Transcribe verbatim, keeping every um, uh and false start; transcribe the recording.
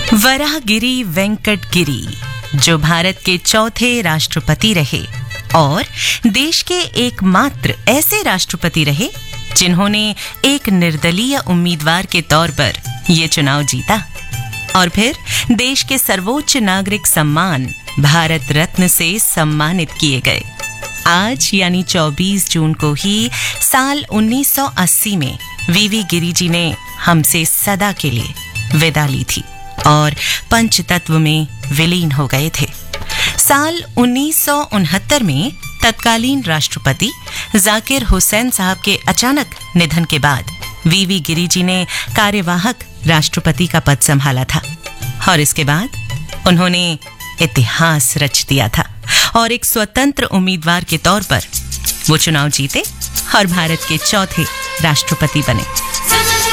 वराहगिरी वेंकट गिरी, जो भारत के चौथे राष्ट्रपति रहे और देश के एकमात्र ऐसे राष्ट्रपति रहे जिन्होंने एक निर्दलीय उम्मीदवार के तौर पर ये चुनाव जीता और फिर देश के सर्वोच्च नागरिक सम्मान भारत रत्न से सम्मानित किए गए। आज यानी चौबीस जून को ही साल उन्नीस सौ अस्सी में वीवी गिरी जी ने हमसे सदा के लिए विदा ली थी और पंचतत्व में विलीन हो गए थे। साल उन्नीस सौ उनहत्तर में तत्कालीन राष्ट्रपति जाकिर हुसैन साहब के अचानक निधन के बाद वीवी गिरी जी ने कार्यवाहक राष्ट्रपति का पद संभाला था और इसके बाद उन्होंने इतिहास रच दिया था और एक स्वतंत्र उम्मीदवार के तौर पर वो चुनाव जीते और भारत के चौथे राष्ट्रपति बने।